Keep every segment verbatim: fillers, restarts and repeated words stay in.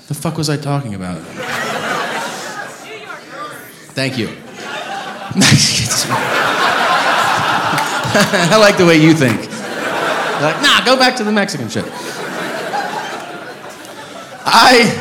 The fuck was I talking about? Thank you. I like the way you think. You're like, nah, go back to the Mexican shit. I...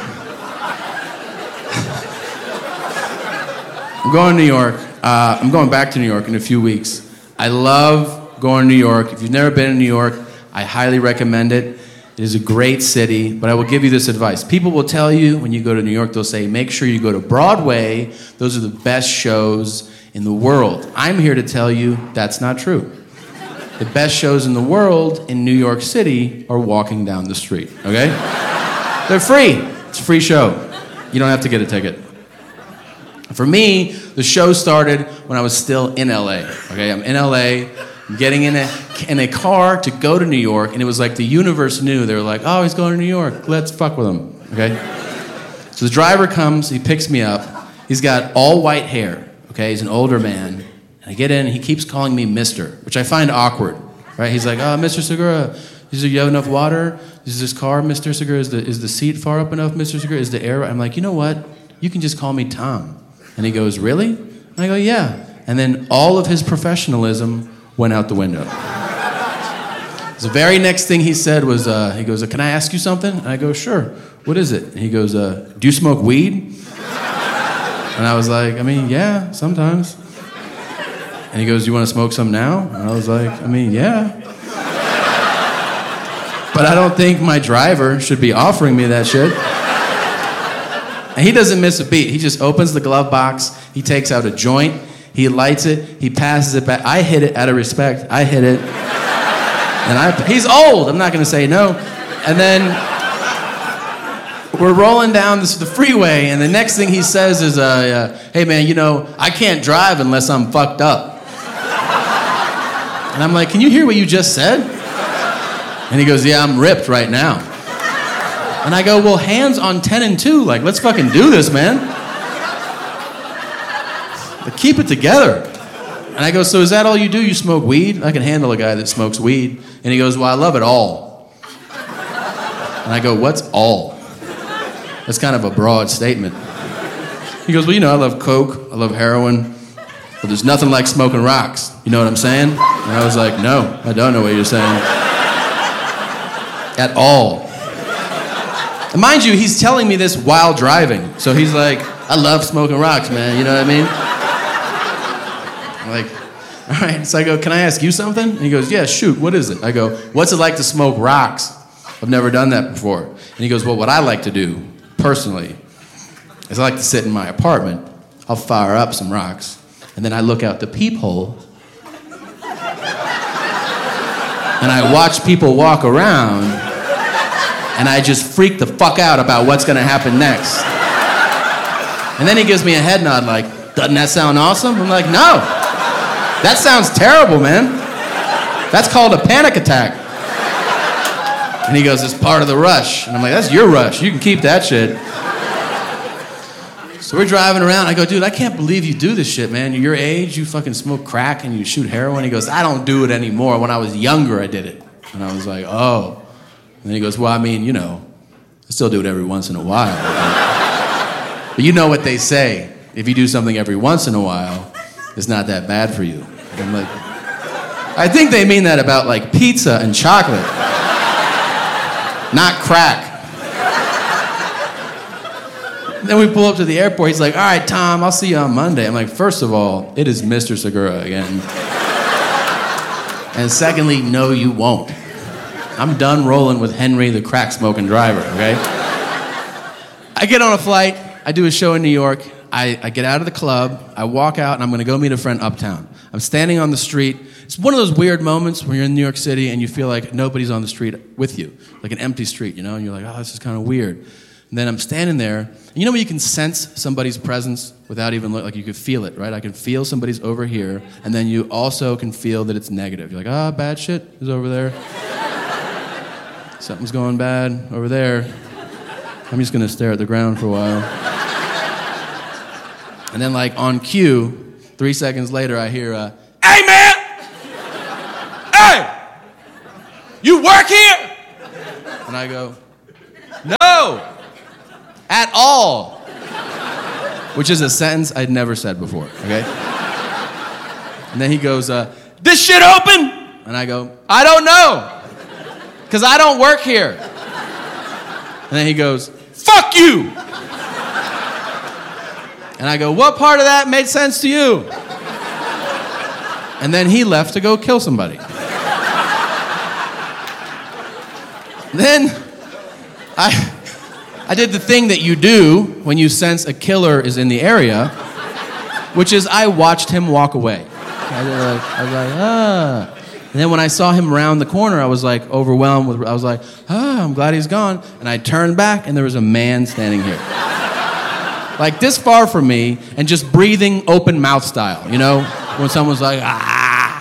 I'm going to New York. Uh, I'm going back to New York in a few weeks. I love going to New York. If you've never been in New York, I highly recommend it. It is a great city, but I will give you this advice. People will tell you when you go to New York, they'll say, make sure you go to Broadway. Those are the best shows in the world. I'm here to tell you that's not true. The best shows in the world in New York City are walking down the street, okay? They're free. It's a free show. You don't have to get a ticket. For me, the show started when I was still in L A, okay? I'm in L A, I'm getting in a, in a car to go to New York, and it was like the universe knew. They were like, oh, he's going to New York. Let's fuck with him, okay? So the driver comes, he picks me up. He's got all white hair, okay? He's an older man. And I get in, and he keeps calling me Mister, which I find awkward, right? He's like, oh, Mister Segura, is there you have enough water? Is this car, Mister Segura? Is the, is the seat far up enough, Mister Segura? Is the air... I'm like, you know what? You can just call me Tom. And he goes, really? And I go, yeah. And then all of his professionalism went out the window. The very next thing he said was, uh, he goes, can I ask you something? And I go, sure. What is it? And he goes, uh, do you smoke weed? And I was like, I mean, yeah, sometimes. And he goes, you want to smoke some now? And I was like, I mean, yeah. But I don't think my driver should be offering me that shit. And he doesn't miss a beat. He just opens the glove box. He takes out a joint. He lights it. He passes it back. I hit it out of respect. I hit it. And I, he's old. I'm not going to say no. And then we're rolling down this, the freeway, and the next thing he says is, uh, uh, hey, man, you know, I can't drive unless I'm fucked up. And I'm like, can you hear what you just said? And he goes, yeah, I'm ripped right now. And I go, well, hands on ten and two. Like, let's fucking do this, man. But keep it together. And I go, so is that all you do? You smoke weed? I can handle a guy that smokes weed. And he goes, well, I love it all. And I go, what's all? That's kind of a broad statement. He goes, well, you know, I love coke. I love heroin. But there's nothing like smoking rocks. You know what I'm saying? And I was like, no, I don't know what you're saying. At all. And mind you, he's telling me this while driving. So he's like, I love smoking rocks, man. You know what I mean? I'm like, all right. So I go, can I ask you something? And he goes, yeah, shoot. What is it? I go, what's it like to smoke rocks? I've never done that before. And he goes, well, what I like to do, personally, is I like to sit in my apartment. I'll fire up some rocks. And then I look out the peephole. And I watch people walk around. And I just freak the fuck out about what's gonna happen next. And then he gives me a head nod like, doesn't that sound awesome? I'm like, no. That sounds terrible, man. That's called a panic attack. And he goes, it's part of the rush. And I'm like, that's your rush. You can keep that shit. So we're driving around. I go, dude, I can't believe you do this shit, man. You're your age, you fucking smoke crack and you shoot heroin. He goes, I don't do it anymore. When I was younger, I did it. And I was like, oh. And he goes, well, I mean, you know, I still do it every once in a while. But you know what they say. If you do something every once in a while, it's not that bad for you. And I'm like, I think they mean that about, like, pizza and chocolate. Not crack. Then we pull up to the airport. He's like, all right, Tom, I'll see you on Monday. I'm like, first of all, it is Mister Segura again. And secondly, no, you won't. I'm done rolling with Henry, the crack-smoking driver, okay? I get on a flight. I do a show in New York. I, I get out of the club. I walk out, and I'm going to go meet a friend uptown. I'm standing on the street. It's one of those weird moments where you're in New York City, and you feel like nobody's on the street with you, like an empty street, you know? And you're like, oh, this is kind of weird. And then I'm standing there. And you know when you can sense somebody's presence without even look, like you can feel it, right? I can feel somebody's over here, and then you also can feel that it's negative. You're like, ah, oh, bad shit is over there. Something's going bad over there. I'm just gonna stare at the ground for a while. And then, like, on cue, three seconds later, I hear, uh, hey, man! Hey! You work here? And I go, no! at all. Which is a sentence I'd never said before, okay? And then he goes, uh, this shit open? And I go, I don't know, because I don't work here. And then he goes, fuck you! And I go, what part of that made sense to you? And then he left to go kill somebody. Then I, I did the thing that you do when you sense a killer is in the area, which is I watched him walk away. I was like, I was like ah. And then when I saw him round the corner, I was like overwhelmed with, I was like, ah, I'm glad he's gone. And I turned back and there was a man standing here. Like this far from me and just breathing open mouth style, you know? When someone's like, ah,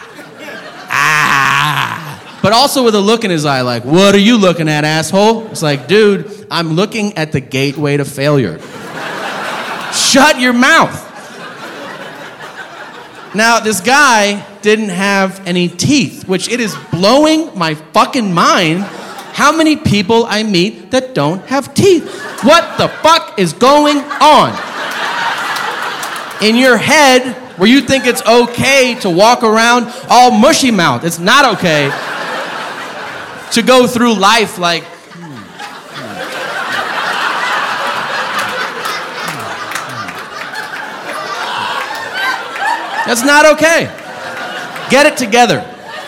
ah. But also with a look in his eye like, what are you looking at, asshole? It's like, dude, I'm looking at the gateway to failure. Shut your mouth. Now, this guy didn't have any teeth, which it is blowing my fucking mind how many people I meet that don't have teeth. What the fuck is going on? In your head, where you think it's okay to walk around all mushy mouth. It's not okay to go through life like, hmm, hmm. That's not okay. Get it together.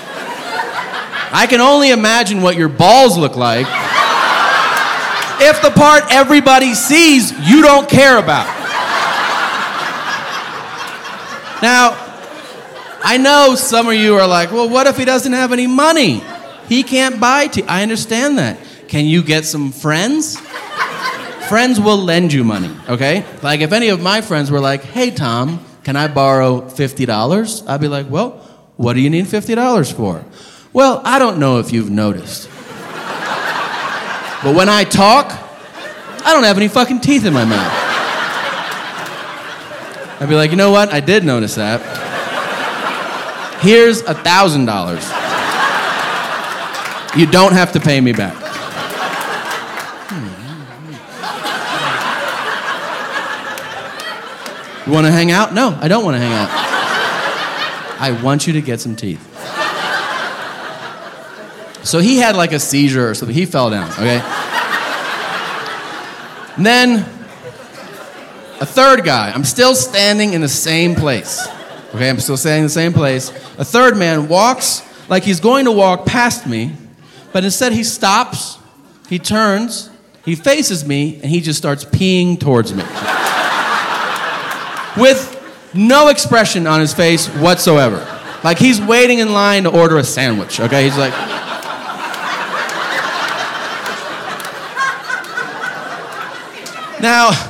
I can only imagine what your balls look like if the part everybody sees you don't care about. Now, I know some of you are like, well, what if he doesn't have any money? He can't buy tea. I understand that. Can you get some friends? Friends will lend you money, okay? Like if any of my friends were like, hey, Tom, can I borrow fifty dollars? I'd be like, well, what do you need fifty dollars for? Well, I don't know if you've noticed. But when I talk, I don't have any fucking teeth in my mouth. I'd be like, you know what? I did notice that. Here's a thousand dollars. You don't have to pay me back. You want to hang out? No, I don't want to hang out. I want you to get some teeth. So he had like a seizure or something. He fell down, okay? And then a third guy. I'm still standing in the same place. Okay, I'm still standing in the same place. A third man walks like he's going to walk past me, but instead he stops, he turns, he faces me, and he just starts peeing towards me. With no expression on his face whatsoever. Like he's waiting in line to order a sandwich, okay? He's like... Now,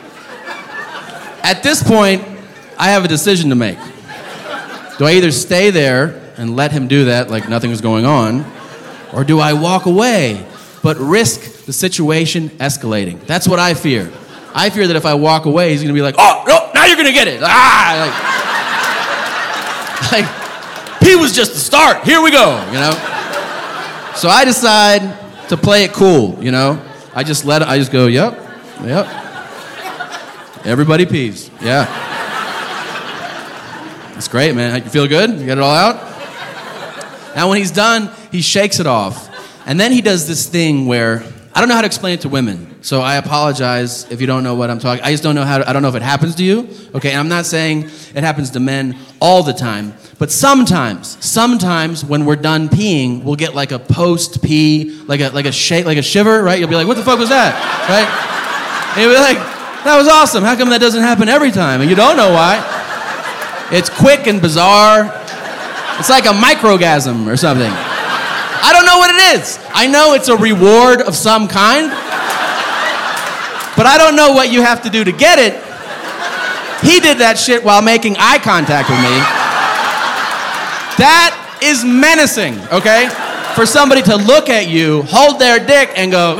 at this point, I have a decision to make. Do I either stay there and let him do that like nothing was going on, or do I walk away but risk the situation escalating? That's what I fear. I fear that if I walk away, he's going to be like, oh, no, now you're going to get it. Ah, like, like, he was just the start. Here we go, you know? So I decide to play it cool, you know? I just let it, I just go, yep. Yep. Everybody pees. Yeah. That's great, man. You feel good? You got it all out? Now, when he's done, he shakes it off. And then he does this thing where, I don't know how to explain it to women. So I apologize if you don't know what I'm talking. I just don't know how to, I don't know if it happens to you. Okay, and I'm not saying it happens to men all the time. But sometimes, sometimes when we're done peeing, we'll get like a post-pee, like a, like a shake, like a shiver, right? You'll be like, what the fuck was that? Right? And you'll be like, that was awesome. How come that doesn't happen every time? And you don't know why. It's quick and bizarre. It's like a microgasm or something. I don't know what it is. I know it's a reward of some kind. But I don't know what you have to do to get it. He did that shit while making eye contact with me. That is menacing, okay? For somebody to look at you, hold their dick, and go...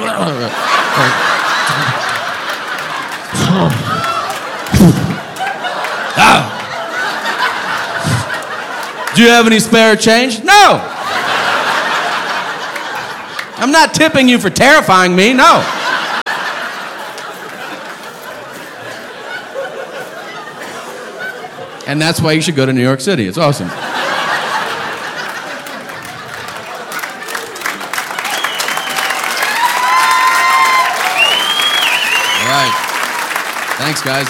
Oh. Do you have any spare change? No. I'm not tipping you for terrifying me, no. And that's why you should go to New York City. It's awesome. All right. Thanks, guys.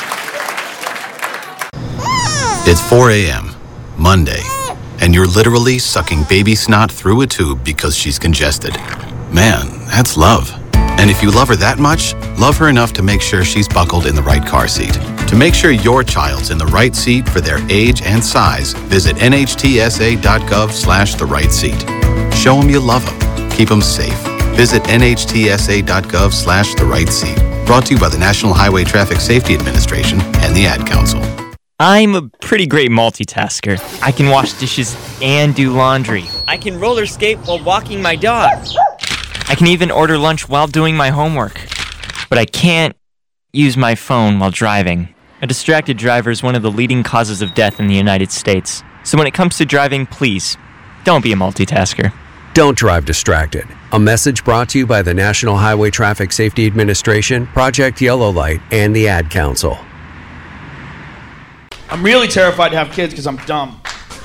It's four a.m., Monday, and you're literally sucking baby snot through a tube because she's congested. Man, that's love. And if you love her that much, love her enough to make sure she's buckled in the right car seat. To make sure your child's in the right seat for their age and size, visit nhtsa.gov slash the right seat. Show them you love them. Keep them safe. Visit nhtsa.gov slash the right seat. Brought to you by the National Highway Traffic Safety Administration and the Ad Council. I'm a pretty great multitasker. I can wash dishes and do laundry. I can roller skate while walking my dog. I can even order lunch while doing my homework. But I can't use my phone while driving. A distracted driver is one of the leading causes of death in the United States. So when it comes to driving, please, don't be a multitasker. Don't drive distracted. A message brought to you by the National Highway Traffic Safety Administration, Project Yellow Light, and the Ad Council. I'm really terrified to have kids because I'm dumb.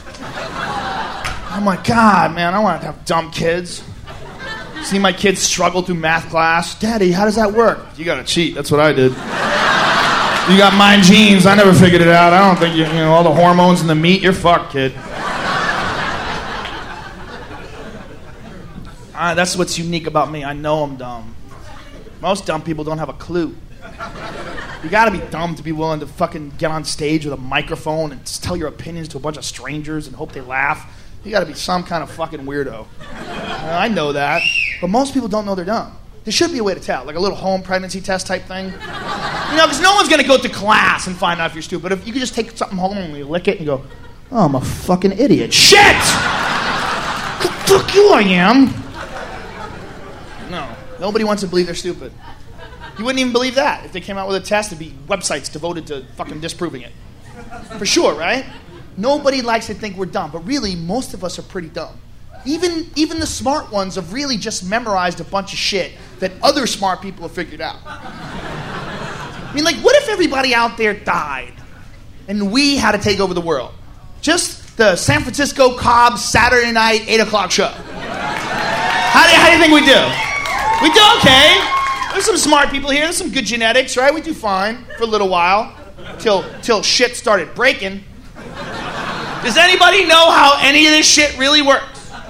Oh my God, man, I want to have dumb kids. See my kids struggle through math class. Daddy, how does that work? You gotta cheat. That's what I did. You got mine genes. I never figured it out. I don't think you, you know, all the hormones in the meat. You're fucked, kid. Uh, that's what's unique about me. I know I'm dumb. Most dumb people don't have a clue. You gotta be dumb to be willing to fucking get on stage with a microphone and tell your opinions to a bunch of strangers and hope they laugh. You gotta be some kind of fucking weirdo. Uh, I know that. But most people don't know they're dumb. There should be a way to tell, like a little home pregnancy test type thing. You know, because no one's going to go to class and find out if you're stupid. If you could just take something home and you lick it and you go, oh, I'm a fucking idiot. Shit! The fuck you I am. No, nobody wants to believe they're stupid. You wouldn't even believe that. If they came out with a test, there'd be websites devoted to fucking disproving it. For sure, right? Nobody likes to think we're dumb, but really, most of us are pretty dumb. Even even the smart ones have really just memorized a bunch of shit that other smart people have figured out. I mean, like, what if everybody out there died and we had to take over the world? Just the San Francisco Cobb Saturday night, eight o'clock show. How do, how do you think we do? We do okay. There's some smart people here. There's some good genetics, right? We do fine for a little while till till shit started breaking. Does anybody know how any of this shit really works?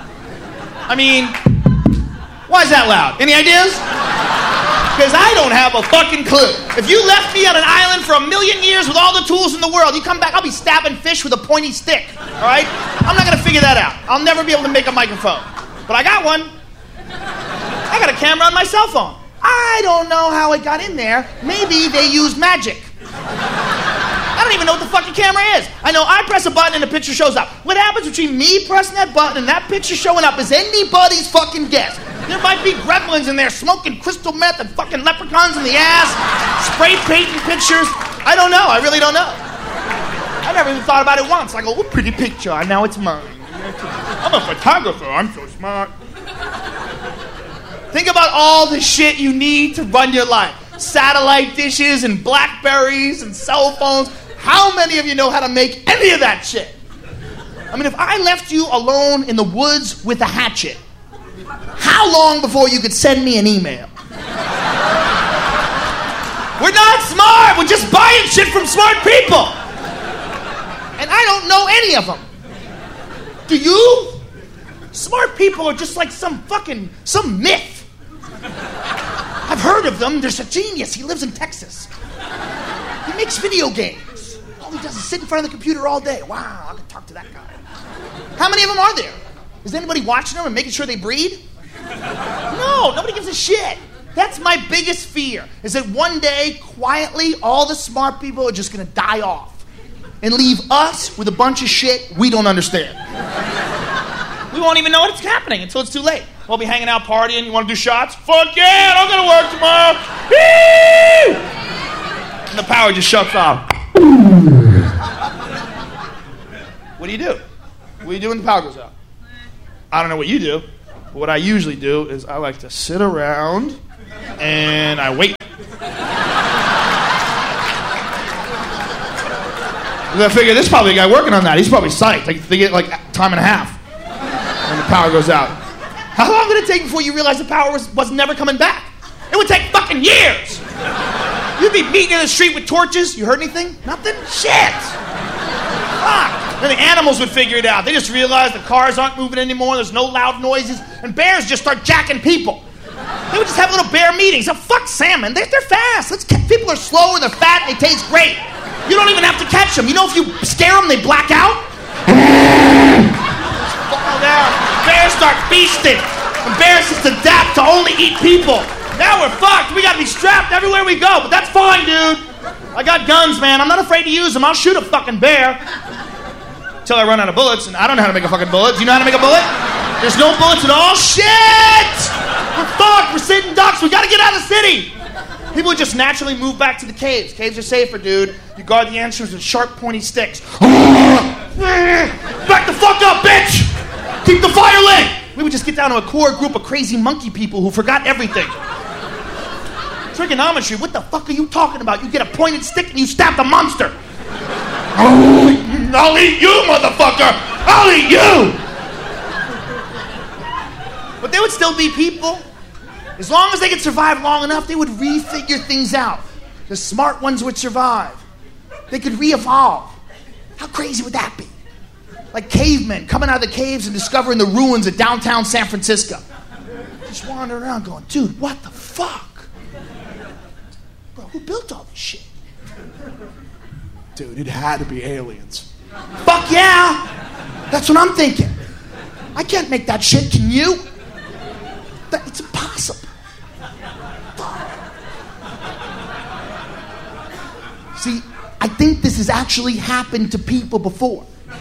I mean, why is that loud? Any ideas? Because I don't have a fucking clue. If you left me on an island for a million years with all the tools in the world, you come back, I'll be stabbing fish with a pointy stick, all right? I'm not going to figure that out. I'll never be able to make a microphone. But I got one. I got a camera on my cell phone. I don't know how it got in there. Maybe they used magic. I don't even know what the fucking camera is. I know I press a button and the picture shows up. What happens between me pressing that button and that picture showing up is anybody's fucking guess. There might be gremlins in there smoking crystal meth and fucking leprechauns in the ass, spray painting pictures. I don't know. I really don't know. I never even thought about it once. I go, what pretty picture. Now it's mine. I'm a photographer. I'm so smart. Think about all the shit you need to run your life. Satellite dishes and Blackberries and cell phones. How many of you know how to make any of that shit? I mean, if I left you alone in the woods with a hatchet, how long before you could send me an email? We're not smart. We're just buying shit from smart people. And I don't know any of them. Do you? Smart people are just like some fucking, some myth. I've heard of them. There's a genius. He lives in Texas. He makes video games. All he does is sit in front of the computer all day. Wow, I could talk to that guy. How many of them are there? Is anybody watching them and making sure they breed? No, nobody gives a shit. That's my biggest fear, is that one day, quietly, all the smart people are just going to die off and leave us with a bunch of shit we don't understand. We won't even know what's happening until it's too late. We'll be hanging out partying. You want to do shots? Fuck yeah, I'm going to work tomorrow. Woo! And the power just shuts off. What do you do? What do you do when the power goes out? I don't know what you do, but what I usually do is I like to sit around and I wait. I figure there's probably a guy working on that. He's probably psyched. Like, they get like time and a half when the power goes out. How long did it take before you realized the power was, was never coming back? It would take fucking years. You'd be meeting in the street with torches. You heard anything? Nothing? Shit. Fuck. Then the animals would figure it out. They just realized the cars aren't moving anymore. There's no loud noises. And bears just start jacking people. They would just have little bear meetings. So fuck salmon. They're, they're fast. Let's, people are slower. They're fat. And they taste great. You don't even have to catch them. You know if you scare them, they black out? Fall down. Bears start feasting. And bears just adapt to only eat people. Now we're fucked. We gotta be strapped everywhere we go. But that's fine, dude. I got guns, man. I'm not afraid to use them. I'll shoot a fucking bear. Until I run out of bullets. And I don't know how to make a fucking bullet. Do you know how to make a bullet? There's no bullets at all. Shit! We're fucked. We're sitting ducks. We gotta get out of the city. People would just naturally move back to the caves. Caves are safer, dude. You guard the entrances with sharp, pointy sticks. Back the fuck up, bitch! Keep the fire lit! We would just get down to a core group of crazy monkey people who forgot everything. Trigonometry, what the fuck are you talking about? You get a pointed stick and you stab the monster. I'll eat you, motherfucker! I'll eat you! But there would still be people. As long as they could survive long enough, they would refigure things out. The smart ones would survive. They could re-evolve. How crazy would that be? Like cavemen coming out of the caves and discovering the ruins of downtown San Francisco. Just wandering around going, dude, what the fuck? Bro, who built all this shit? Dude, it had to be aliens. Fuck yeah! That's what I'm thinking. I can't make that shit, can you? That, it's impossible. See, I think this has actually happened to people before.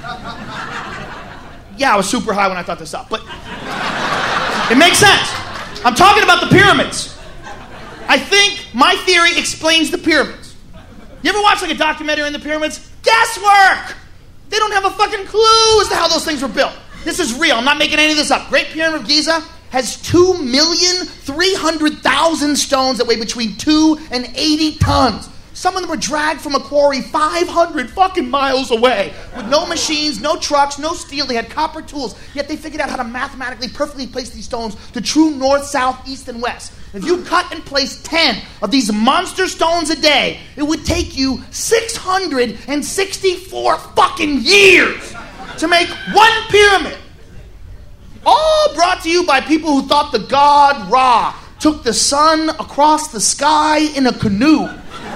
Yeah, I was super high when I thought this up, but it makes sense. I'm talking about the pyramids. I think my theory explains the pyramids. You ever watch like a documentary on the pyramids? Guesswork! They don't have a fucking clue as to how those things were built. This is real. I'm not making any of this up. Great Pyramid of Giza has two million three hundred thousand stones that weigh between two and eighty tons. Some of them were dragged from a quarry five hundred fucking miles away with no machines, no trucks, no steel. They had copper tools, yet they figured out how to mathematically perfectly place these stones to true north, south, east, and west. If you cut and place ten of these monster stones a day, it would take you six hundred sixty-four fucking years to make one pyramid. All brought to you by people who thought the god Ra took the sun across the sky in a canoe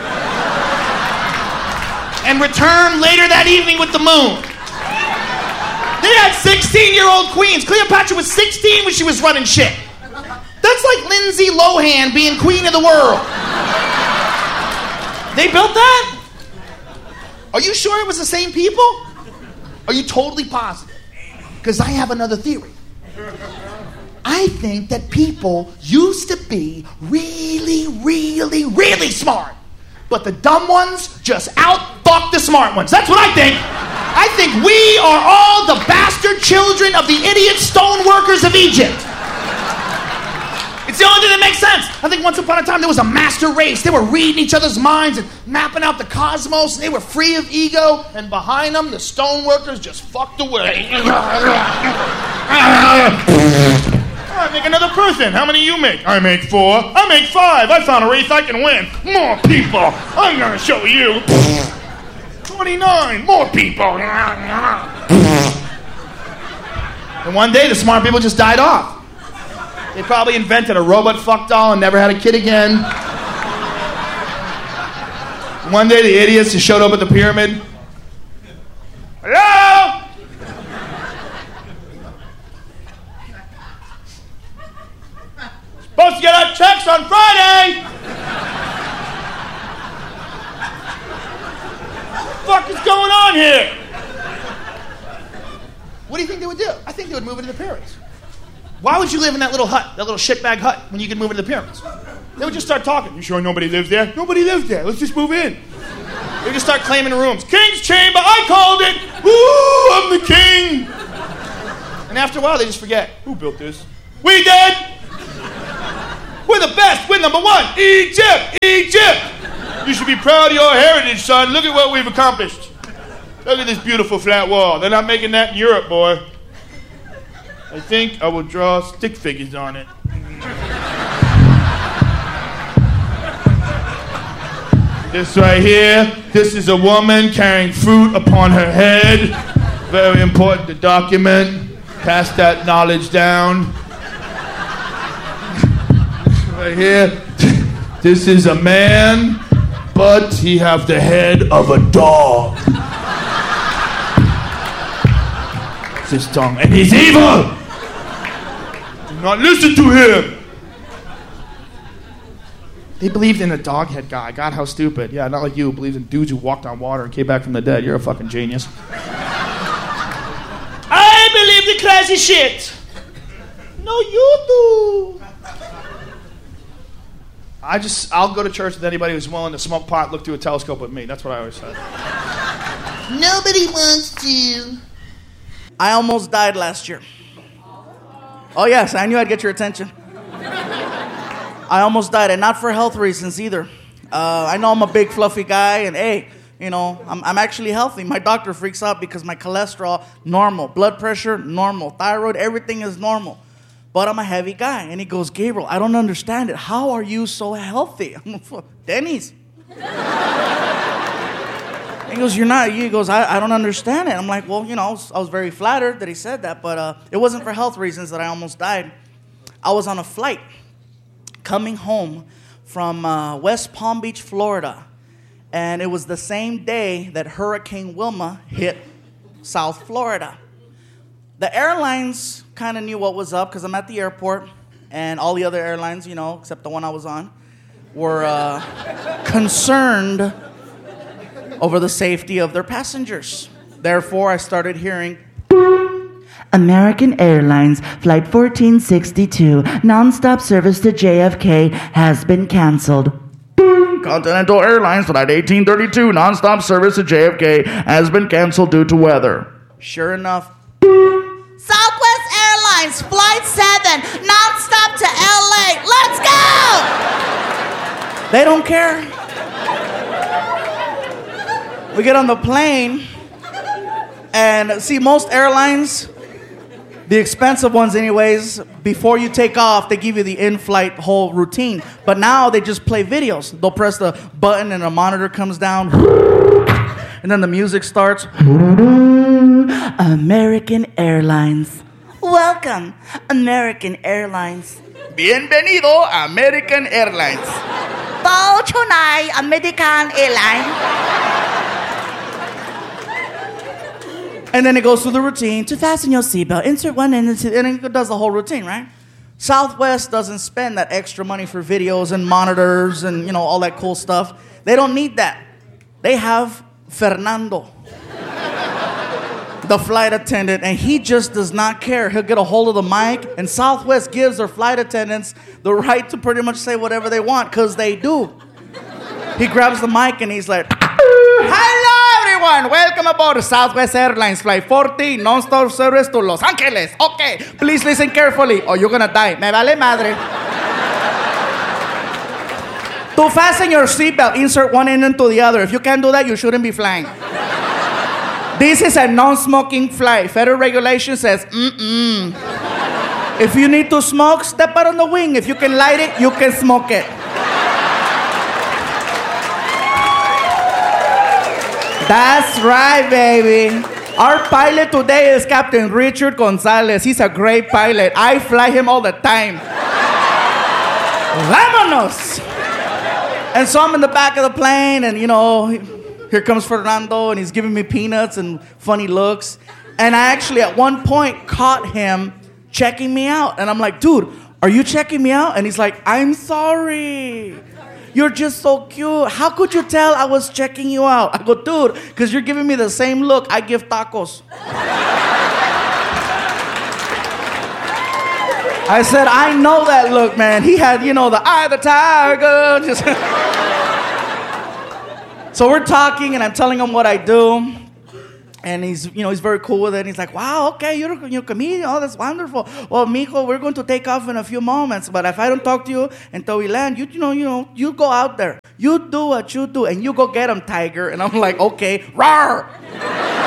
and returned later that evening with the moon. They had sixteen-year-old queens. Cleopatra was sixteen when she was running shit. That's like Lindsay Lohan being queen of the world. They built that? Are you sure it was the same people? Are you totally positive? Because I have another theory. I think that people used to be really, really, really smart. But the dumb ones just out-fuck the smart ones. That's what I think. I think we are all the bastard children of the idiot stoneworkers of Egypt. It's the only thing that makes sense. I think once upon a time there was a master race. They were reading each other's minds and mapping out the cosmos, and they were free of ego, and behind them, the stoneworkers just fucked away. I make another person. How many you make? I make four. I make five. I found a race I can win. More people. I'm gonna show you. twenty-nine. More people. And one day the smart people just died off. They probably invented a robot fuck doll and never had a kid again. One day the idiots just showed up at the pyramid. Hello? Supposed to get our checks on Friday. What the fuck is going on here? What do you think they would do? I think they would move into the pyramids. Why would you live in that little hut, that little shitbag hut, when you could move into the pyramids? They would just start talking. You sure nobody lives there? Nobody lives there. Let's just move in. They would just start claiming rooms. King's Chamber, I called it. Ooh, I'm the king. And after a while, they just forget. Who built this? We did. We're the best. We're number one. Egypt, Egypt. You should be proud of your heritage, son. Look at what we've accomplished. Look at this beautiful flat wall. They're not making that in Europe, boy. I think I will draw stick figures on it. This right here, this is a woman carrying fruit upon her head. Very important to document. Pass that knowledge down. Right here, this is a man, but he have the head of a dog. It's his tongue, and he's evil. Do not listen to him. They believed in a dog head guy. God, how stupid. Yeah, not like you, believes in dudes who walked on water and came back from the dead. You're a fucking genius. I believe the crazy shit. No, you do. I just, I'll go to church with anybody who's willing to smoke pot, look through a telescope with me. That's what I always said. Nobody wants to. I almost died last year. Oh, yes, I knew I'd get your attention. I almost died, and not for health reasons either. Uh, I know I'm a big, fluffy guy, and hey, you know, I'm, I'm actually healthy. My doctor freaks out because my cholesterol, normal. Blood pressure, normal. Thyroid, everything is normal. But I'm a heavy guy. And he goes, Gabriel, I don't understand it. How are you so healthy? I'm like, Denny's. He goes, you're not. He goes, I, I don't understand it. I'm like, well, you know, I was, I was very flattered that he said that, but uh, it wasn't for health reasons that I almost died. I was on a flight coming home from uh, West Palm Beach, Florida, and it was the same day that Hurricane Wilma hit South Florida. The airlines kind of knew what was up because I'm at the airport, and all the other airlines, you know, except the one I was on, were uh, concerned over the safety of their passengers. Therefore, I started hearing, American Airlines Flight fourteen sixty-two, nonstop service to J F K has been canceled. Continental Airlines Flight eighteen thirty-two, nonstop service to J F K has been canceled due to weather. Sure enough, Southwest Airlines Flight seven, nonstop to L A. Let's go! they don't care. We get on the plane, and see, most airlines, the expensive ones anyways, before you take off, they give you the in-flight whole routine. But now they just play videos. They'll press the button and a monitor comes down, and then the music starts. American Airlines. Welcome, American Airlines. Bienvenido, American Airlines. Bow tonight, American Airlines. And then it goes through the routine. To fasten your seatbelt, insert one and into, and it does the whole routine, right? Southwest doesn't spend that extra money for videos and monitors and, you know, all that cool stuff. They don't need that. They have Fernando, the flight attendant, and he just does not care. He'll get a hold of the mic, and Southwest gives their flight attendants the right to pretty much say whatever they want, because they do. He grabs the mic and he's like, hello everyone, welcome aboard Southwest Airlines Flight fourteen, non-stop service to Los Angeles. Okay, please listen carefully or you're gonna die. Me vale madre. To fasten your seatbelt, insert one end into the other. If you can't do that, you shouldn't be flying. This is a non-smoking flight. Federal regulation says, mm-mm. If you need to smoke, step out on the wing. If you can light it, you can smoke it. That's right, baby. Our pilot today is Captain Richard Gonzalez. He's a great pilot. I fly him all the time. Vámonos! And so I'm in the back of the plane, and, you know, here comes Fernando, and he's giving me peanuts and funny looks. And I actually, at one point, caught him checking me out. And I'm like, dude, are you checking me out? And he's like, I'm sorry. You're just so cute. How could you tell I was checking you out? I go, dude, because you're giving me the same look I give tacos. I said, I know that look, man. He had, you know, the eye of the tiger. Just so we're talking, and I'm telling him what I do. And he's, you know, he's very cool with it. And he's like, wow, okay, you're, you're a comedian. Oh, that's wonderful. Well, mijo, we're going to take off in a few moments. But if I don't talk to you until we land, you, you know, you know, you go out there. You do what you do, and you go get him, tiger. And I'm like, okay, rawr.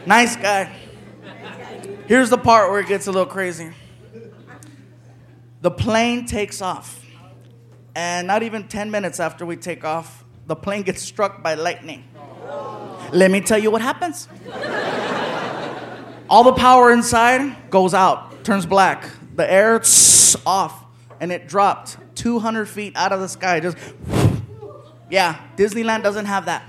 Nice guy. Here's the part where it gets a little crazy. The plane takes off. And not even ten minutes after we take off, the plane gets struck by lightning. Let me tell you what happens. All the power inside goes out, turns black. The air tss, off, and it dropped two hundred feet out of the sky. Just, yeah, Disneyland doesn't have that.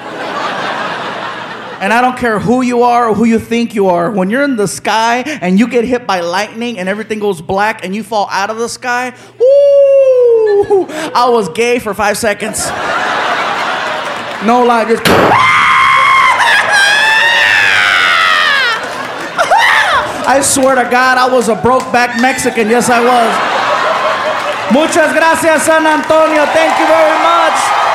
And I don't care who you are or who you think you are. When you're in the sky and you get hit by lightning and everything goes black and you fall out of the sky, woo! I was gay for five seconds. No lie, just... I swear to God, I was a broke-back Mexican. Yes, I was. Muchas gracias, San Antonio. Thank you very much.